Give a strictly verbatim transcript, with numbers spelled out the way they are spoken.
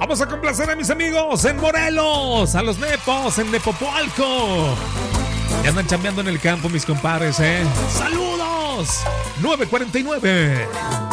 Vamos a complacer a mis amigos en Morelos, a los nepos en Nepopualco. Ya andan chambeando en el campo mis compadres, ¿eh? ¡Saludos! nueve cuarenta y nueve.